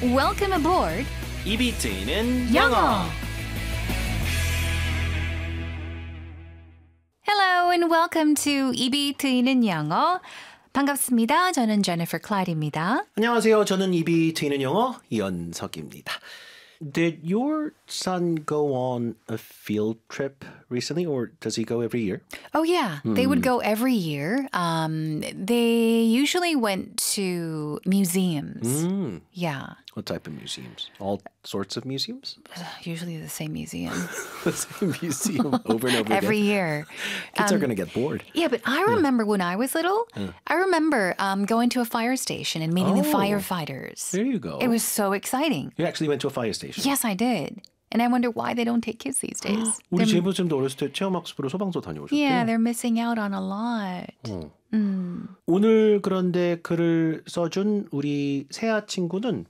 Welcome aboard. 입이 트이는 영어. Hello and welcome to 입이 트이는 영어. 반갑습니다. 저는 Jennifer Clyde입니다. 안녕하세요. 저는 입이 트이는 영어 이현석입니다. Did your son go on a field trip recently, or does he go every year? Oh, yeah. They would go every year. They usually went to museums. Yeah. What type of museums? All sorts of museums? Usually the same museum. The same museum over and over Every again. year. Kids are going to get bored. Yeah, but I remember when I was little, I remember going to a fire station and meeting the Oh. firefighters. There you go. It was so exciting. You actually went to a fire station. Yes, I did. And I wonder why they don't take kids these days. 우리 제부쌤도 어렸을 때 체험학습으로 소방서 다녀오셨대요. Yeah, they're missing out on a lot. 오늘 그런데 글을 써준 우리 세아 친구는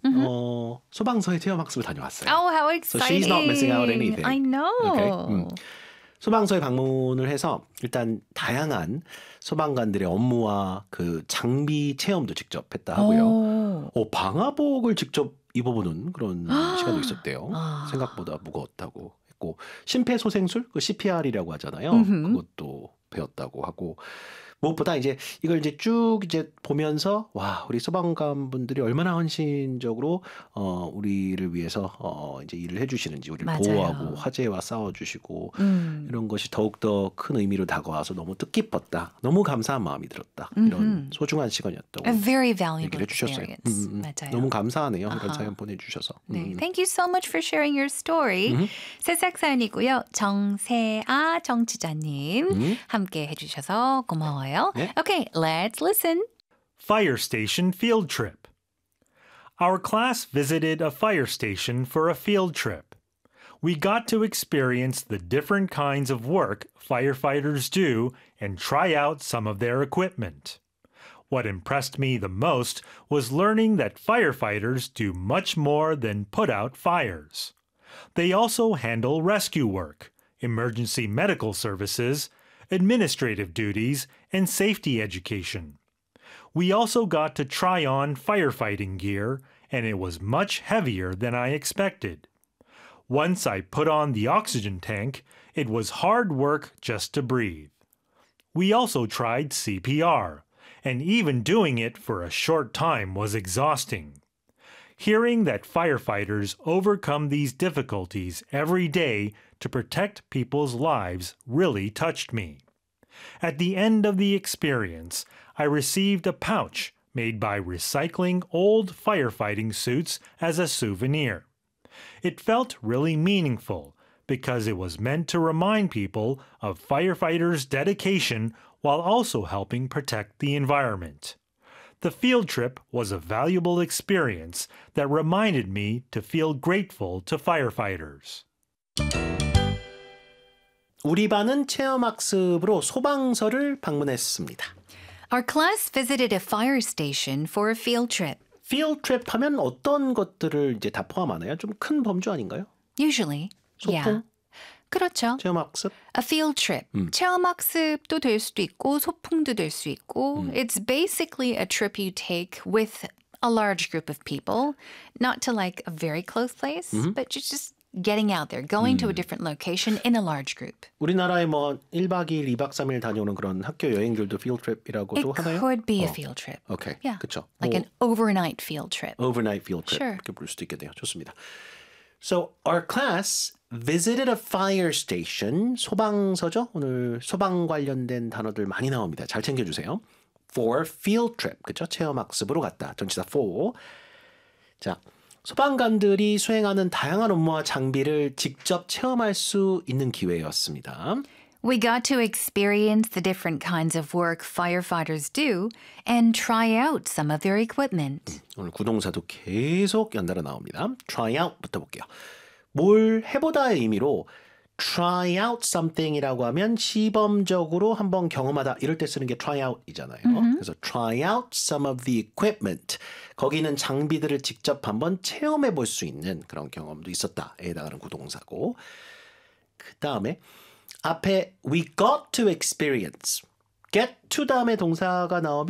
소방서에 체험학습을 다녀왔어요. Oh, how So exciting. she's not missing out anything. I know. Okay? 소방서에 방문을 해서 일단 다양한 소방관들의 업무와 그 장비 체험도 직접 했다 하고요. 방화복을 직접 입어보는 그런 시간도 있었대요. 생각보다 무거웠다고 했고 심폐소생술, 그 CPR이라고 하잖아요. 그것도 배웠다고 하고 무엇보다 이제 이걸 이제 쭉 이제 보면서 와 우리 소방관분들이 얼마나 헌신적으로 우리를 위해서 이제 일을 해주시는지 우리를 맞아요. 보호하고 화재와 싸워주시고 이런 것이 더욱더 큰 의미로 다가와서 너무 뜻깊었다. 너무 감사한 마음이 들었다. 이런 소중한 시간이었다고 A very valuable 얘기를 해주셨어요. experience. 맞아요. 너무 감사하네요. 이런 사연 보내주셔서. 네, Thank you so much for sharing your story. 새싹 사연이고요. 정세아 정치자님 함께 해주셔서 고마워요. 네. Okay, let's listen. Fire station field trip. Our class visited a fire station for a field trip. We got to experience the different kinds of work firefighters do and try out some of their equipment. What impressed me the most was learning that firefighters do much more than put out fires. They also handle rescue work, emergency medical services, administrative duties, and safety education. We also got to try on firefighting gear, and it was much heavier than I expected. Once I put on the oxygen tank, it was hard work just to breathe. We also tried CPR, and even doing it for a short time was exhausting. Hearing that firefighters overcome these difficulties every day to protect people's lives really touched me. At the end of the experience, I received a pouch made by recycling old firefighting suits as a souvenir. It felt really meaningful because it was meant to remind people of firefighters' dedication while also helping protect the environment. The field trip was a valuable experience that reminded me to feel grateful to firefighters. 우리 반은 체험학습으로 소방서를 방문했습니다. Our class visited a fire station for a field trip. field trip 하면 어떤 것들을 이제 다 포함하나요? 좀 큰 범주 아닌가요? Usually. Yeah. 소풍, 그렇죠. 체험학습? A field trip. 체험학습도 될 수도 있고 소풍도 될 수 있고 It's basically a trip you take with a large group of people, not to like a very close place, but just getting out there, going to a different location in a large group. 우리나라에 뭐 1박 2일, 2박 3일 다녀오는 그런 학교 여행들도 field trip이라고도 It 하나요? could be a field trip. 오케이, Yeah. 그렇죠. Like an overnight field trip. overnight field trip Sure. 이렇게 부를 수도 있겠네요. 좋습니다. So our class visited a fire station. 소방서죠. 오늘 소방 관련된 단어들 많이 나옵니다. 잘 챙겨주세요. For field trip. 그렇죠? 체험학습으로 갔다. 전치사 for. 자, 소방관들이 수행하는 다양한 업무와 장비를 직접 체험할 수 있는 기회였습니다. We got to experience the different kinds of work firefighters do and try out some of their equipment. 오늘 구동사도 계속 연달아 나옵니다. try out부터 볼게요. 뭘 해보다의 의미로 try out something이라고 하면 시범적으로 한번 경험하다 이럴 때 쓰는 게 try out이잖아요. 그래서 try out some of the equipment. 거기는 장비들을 직접 한번 체험해 볼 수 있는 그런 경험도 있었다에 해당하는 구동사고 그 다음에 앞에 we got to experience get to 다음에 동사가 나오면